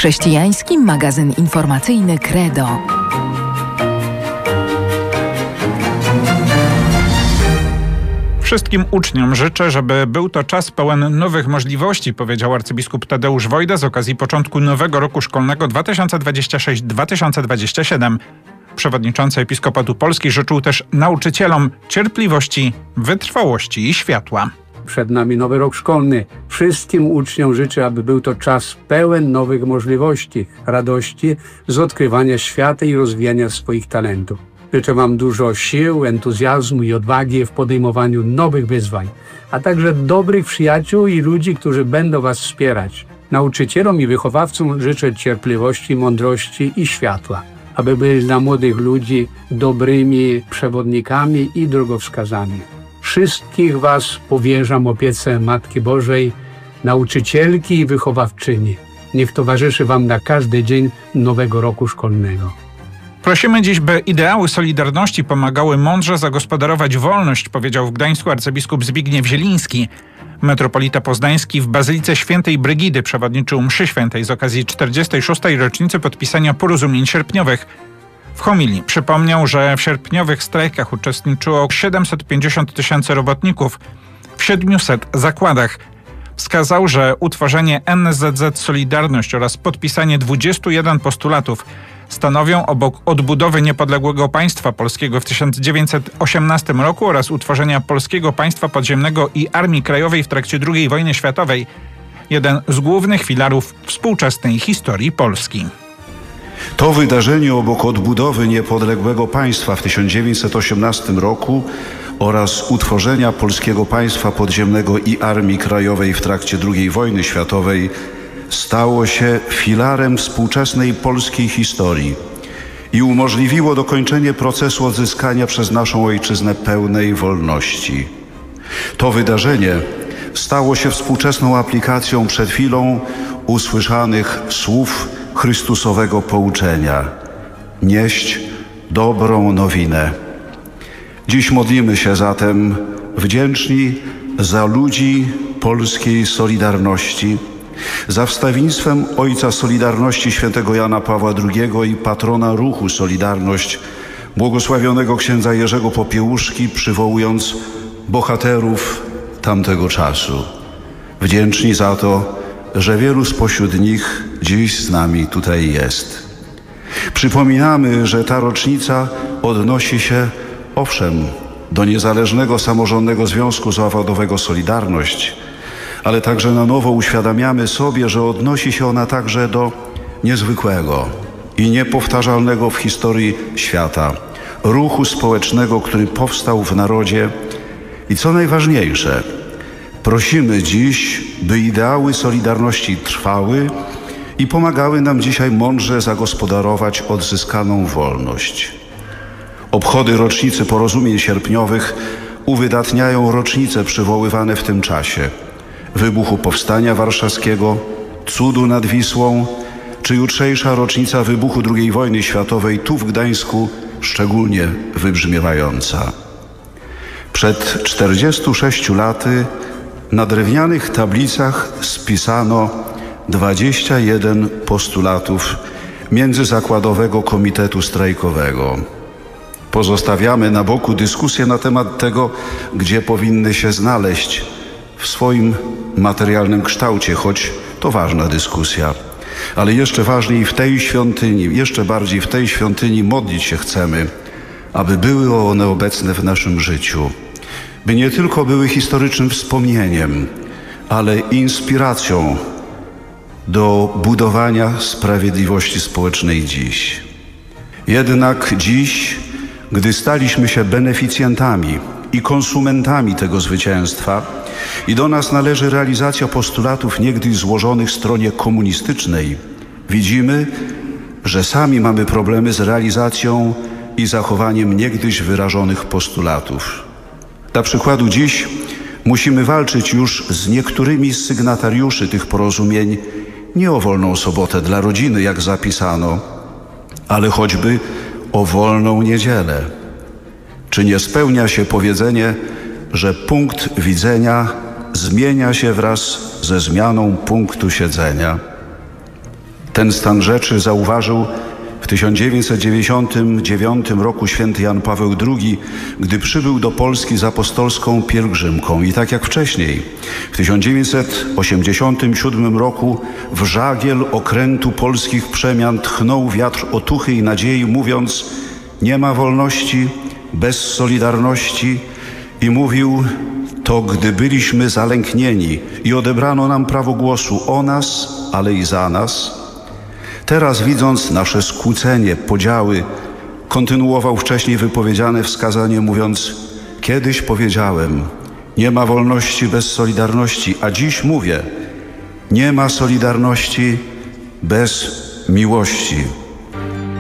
Chrześcijański magazyn informacyjny Credo. Wszystkim uczniom życzę, żeby był to czas pełen nowych możliwości, powiedział arcybiskup Tadeusz Wojda z okazji początku nowego roku szkolnego 2026-2027. Przewodniczący Episkopatu Polski życzył też nauczycielom cierpliwości, wytrwałości i światła. Przed nami nowy rok szkolny. Wszystkim uczniom życzę, aby był to czas pełen nowych możliwości, radości z odkrywania świata i rozwijania swoich talentów. Życzę Wam dużo sił, entuzjazmu i odwagi w podejmowaniu nowych wyzwań, a także dobrych przyjaciół i ludzi, którzy będą Was wspierać. Nauczycielom i wychowawcom życzę cierpliwości, mądrości i światła, aby byli dla młodych ludzi dobrymi przewodnikami i drogowskazami. Wszystkich Was powierzam opiece Matki Bożej, nauczycielki i wychowawczyni. Niech towarzyszy Wam na każdy dzień nowego roku szkolnego. Prosimy dziś, by ideały Solidarności pomagały mądrze zagospodarować wolność, powiedział w Gdańsku arcybiskup Zbigniew Zieliński. Metropolita poznański w Bazylice Świętej Brygidy przewodniczył mszy świętej z okazji 46. rocznicy podpisania porozumień sierpniowych. W homilii przypomniał, że w sierpniowych strajkach uczestniczyło 750 tysięcy robotników w 700 zakładach. Wskazał, że utworzenie NSZZ Solidarność oraz podpisanie 21 postulatów stanowią obok odbudowy niepodległego państwa polskiego w 1918 roku oraz utworzenia polskiego państwa podziemnego i Armii Krajowej w trakcie II wojny światowej jeden z głównych filarów współczesnej historii Polski. To wydarzenie obok odbudowy niepodległego państwa w 1918 roku oraz utworzenia polskiego państwa podziemnego i Armii Krajowej w trakcie II wojny światowej stało się filarem współczesnej polskiej historii i umożliwiło dokończenie procesu odzyskania przez naszą ojczyznę pełnej wolności. To wydarzenie stało się współczesną aplikacją przed chwilą usłyszanych słów Chrystusowego pouczenia: nieść dobrą nowinę. Dziś modlimy się zatem wdzięczni za ludzi polskiej Solidarności, za wstawiennictwem Ojca Solidarności świętego Jana Pawła II i patrona ruchu Solidarność, błogosławionego księdza Jerzego Popiełuszki, przywołując bohaterów tamtego czasu. Wdzięczni za to, że wielu spośród nich dziś z nami tutaj jest. Przypominamy, że ta rocznica odnosi się, owszem, do niezależnego samorządnego związku zawodowego Solidarność, ale także na nowo uświadamiamy sobie, że odnosi się ona także do niezwykłego i niepowtarzalnego w historii świata ruchu społecznego, który powstał w narodzie i co najważniejsze, prosimy dziś, by ideały Solidarności trwały i pomagały nam dzisiaj mądrze zagospodarować odzyskaną wolność. Obchody rocznicy porozumień sierpniowych uwydatniają rocznice przywoływane w tym czasie: wybuchu Powstania Warszawskiego, cudu nad Wisłą, czy jutrzejsza rocznica wybuchu II wojny światowej tu w Gdańsku szczególnie wybrzmiewająca. Przed 46 laty na drewnianych tablicach spisano 21 postulatów Międzyzakładowego Komitetu Strajkowego. Pozostawiamy na boku dyskusję na temat tego, gdzie powinny się znaleźć w swoim materialnym kształcie, choć to ważna dyskusja. Ale jeszcze ważniej w tej świątyni, jeszcze bardziej w tej świątyni modlić się chcemy, aby były one obecne w naszym życiu. By nie tylko były historycznym wspomnieniem, ale inspiracją do budowania sprawiedliwości społecznej dziś. Jednak dziś, gdy staliśmy się beneficjentami i konsumentami tego zwycięstwa i do nas należy realizacja postulatów niegdyś złożonych stronie komunistycznej, widzimy, że sami mamy problemy z realizacją i zachowaniem niegdyś wyrażonych postulatów. Dla przykładu dziś musimy walczyć już z niektórymi z sygnatariuszy tych porozumień nie o wolną sobotę dla rodziny, jak zapisano, ale choćby o wolną niedzielę. Czy nie spełnia się powiedzenie, że punkt widzenia zmienia się wraz ze zmianą punktu siedzenia? Ten stan rzeczy zauważył w 1999 roku święty Jan Paweł II, gdy przybył do Polski z apostolską pielgrzymką. I tak jak wcześniej, w 1987 roku w żagiel okrętu polskich przemian tchnął wiatr otuchy i nadziei, mówiąc: nie ma wolności bez solidarności. I mówił to, gdy byliśmy zalęknieni i odebrano nam prawo głosu o nas, ale i za nas. Teraz, widząc nasze skłócenie, podziały, kontynuował wcześniej wypowiedziane wskazanie, mówiąc: kiedyś powiedziałem, nie ma wolności bez solidarności, a dziś mówię, nie ma solidarności bez miłości.